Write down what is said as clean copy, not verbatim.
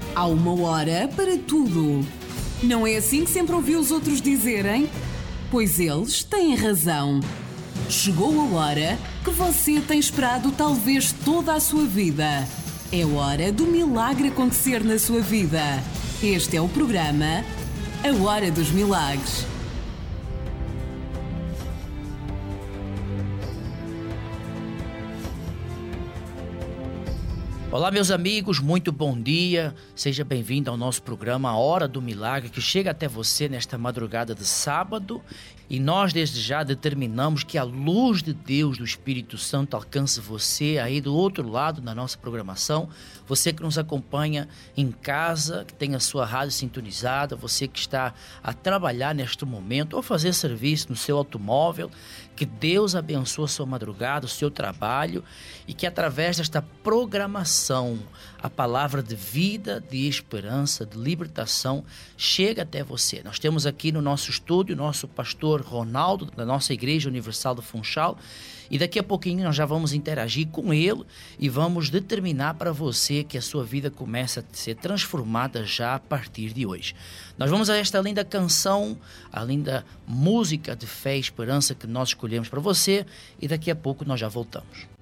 Há uma hora para tudo. Não é assim que sempre ouvi os outros dizerem? Pois eles têm razão. Chegou a hora que você tem esperado talvez toda a sua vida. É hora do milagre acontecer na sua vida. Este é o programa A Hora dos Milagres. Olá, meus amigos, muito bom dia. Seja bem-vindo ao nosso programa A Hora do Milagre, que chega até você nesta madrugada de sábado. E nós, desde já, determinamos que a luz de Deus, do Espírito Santo, alcance você aí do outro lado na nossa programação. Você que nos acompanha em casa, que tem a sua rádio sintonizada, você que está a trabalhar neste momento ou fazer serviço no seu automóvel. Que Deus abençoe a sua madrugada, o seu trabalho, e que através desta programação a palavra de vida, de esperança, de libertação chega até você. Nós temos aqui no nosso estúdio o nosso pastor Ronaldo, da nossa Igreja Universal do Funchal, e daqui a pouquinho nós já vamos interagir com ele e vamos determinar para você que a sua vida começa a ser transformada já a partir de hoje. Nós vamos a esta linda canção, a linda música de fé e esperança que nós escolhemos para você, e daqui a pouco nós já voltamos.